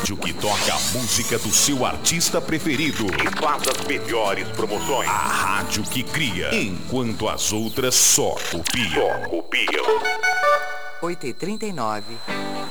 rádio que toca a música do seu artista preferido e faz as melhores promoções. A rádio que cria, enquanto as outras só copiam. 8h39.